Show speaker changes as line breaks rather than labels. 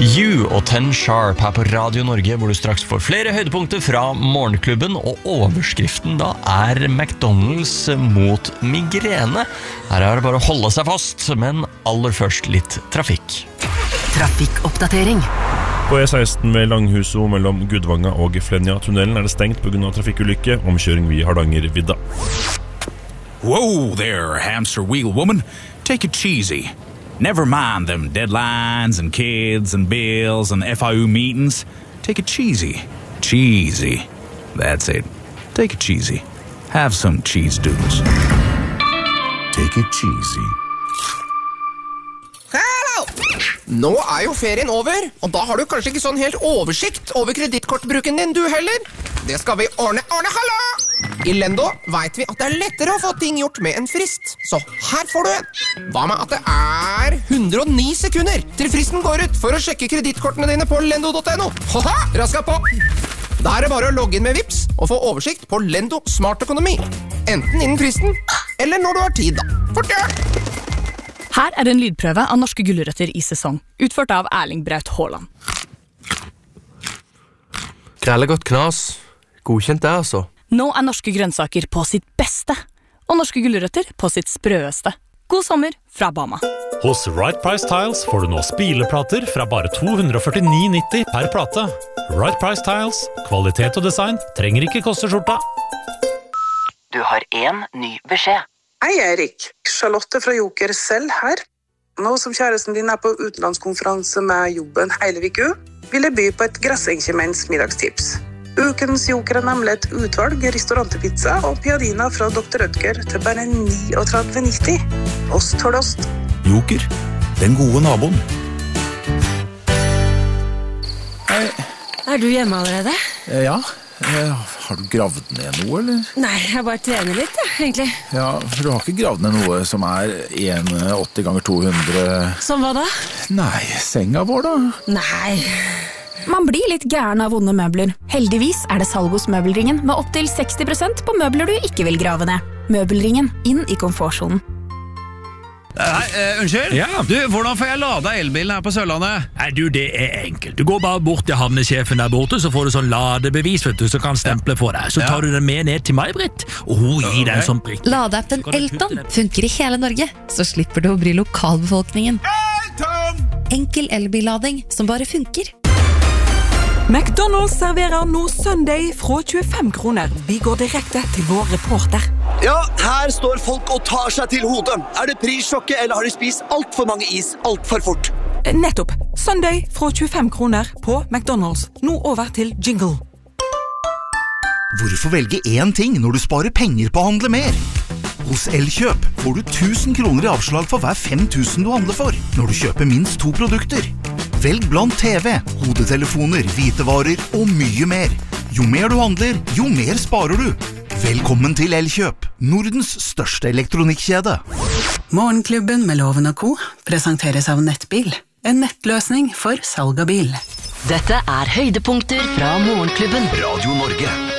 You og 10 Sharp her på Radio Norge, hvor du straks får flere høydepunkter fra Morgenklubben, og overskriften da McDonald's mot migrene. Her er det bare å holde seg fast, men aller først litt trafikk.
Trafikkoppdatering.
På E16 ved Langhuso mellom Gudvanga og Flenja-tunnelen er det stengt på grunn av trafikkulykke, omkjøring via Hardangervidda.
Whoa there, hamster wheel woman. Take it cheesy. Never mind them deadlines and kids and bills and FIU meetings. Take it cheesy. Cheesy. That's it. Take it cheesy. Have some cheese doodles. Take it cheesy.
Hallo! Nå er jo ferien over, og da har du kanskje ikke sånn helt oversikt over kredittkortbruken din du heller. Det skal vi ordne. Hallo! I Lendo vet vi at det er lettere å få ting gjort med en frist. Så her får du en. Hva med at det er 109 sekunder til fristen går ut for å sjekke kredittkortene dine på lendo.no? Haha, raska på! Da er det bare å logge inn med Vips og få oversikt på Lendo Smart Økonomi. Enten innen fristen, eller når du har tid da. Fort gjør!
Her er en lydprøve av norske gulrøtter i sesong, utført av Erling Braut Haaland.
Grellegodt knas. Godkjent det, altså.
Nå er norske grønnsaker på sitt beste, og norske gulrøtter på sitt sprøeste. God sommer fra Bama.
Hos Right Price Tiles får du nå spileplater fra bare 249,90 per plate. Right Price Tiles, kvalitet og design trenger ikke koste skjorta.
Du har en ny beskjed.
Hei Erik, Charlotte fra Joker selv her. Nå som kjæresten din er på utenlandskonferanse med jobben hele uka, vil jeg by på et Grassenkjemens middagstips. Ukens Joker er nemlig et utvalg restaurantpizza og piadina fra Dr. Rødger til bare 39,90. Ost for ost.
Joker, den gode naboen.
Hei.
Er du hjemme allerede?
Ja. Har du gravd ned noe, eller?
Nei, jeg bare trener litt, egentlig.
Ja, for du har ikke gravd ned noe som er 1,80 ganger 200...
Som hva da?
Nei, senga vår da.
Nei.
Man blir litt gæren av vonde møbler. Heldigvis er det salg hos Møbelringen med opp til 60% på møbler du ikke vil grave ned. Møbelringen, inn i komfortsonen.
Unnskyld?
Ja.
Du, hvordan får jeg lada elbilen her på Sørlandet?
Nei, du, det er enkelt. Du går bare bort til havnesjefen der borte, så får du sånn ladebevis, vet du, så kan stemple for deg. Så tar du den med ned til meg, Britt, og hun gir deg en sånn prikk.
Ladeappen Elton funker i hele Norge, så slipper du å bry lokalbefolkningen. Elton! Enkel elbillading som bare funker.
McDonald's serverer nå Sunday fra 25 kroner. Vi går direkte til vår reporter.
Ja, her står folk og tar seg til hodet. Er det prissjokket, eller har de spist alt for mange is alt for fort?
Nettopp. Sunday fra 25 kroner på McDonald's. Nå over til jingle.
Hvorfor velge én ting når du sparer penger på å handle mer? Hos Elkjøp får du 1000 kroner i avslag for hver 5000 du handler for, når du kjøper minst 2 produkter. Velg blant TV, hodetelefoner, hvitevarer og mye mer. Jo mer du handler, jo mer sparer du. Velkommen til Elkjøp, Nordens største elektronikkjede.
Morgenklubben med Loven og Co. presenteres av Nettbil. En nettløsning for salg av bil.
Dette er høydepunkter fra Morgenklubben.
Radio Norge.